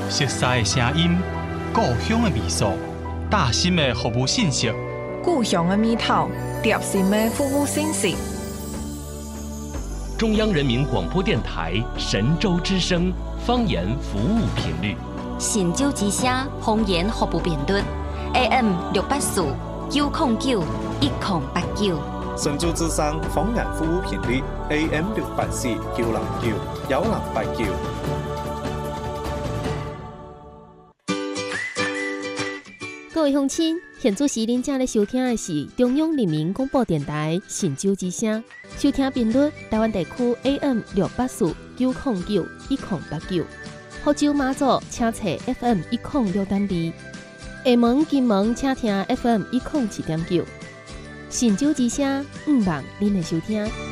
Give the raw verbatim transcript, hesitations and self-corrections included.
熟悉的声音，故乡的味素，大心的服务信息， 故乡的味道，贴心的服务信息。 中央人民广播电台神州之声方言服务频率， 神州之声方言服务频率 A M 六八四九零九一零八九。 神州之声方言服務頻率 A M 六八四九零九一零八九。 各位鄉親，現在時您正在收聽的是中央人民廣播電台神州之聲，收聽頻率台灣地區 A M 六八四九零九一零八九，福州馬祖請查 F M 一零六點二，廈門金門請聽 F M 一零七點九。神州之聲，毋忘您的收聽。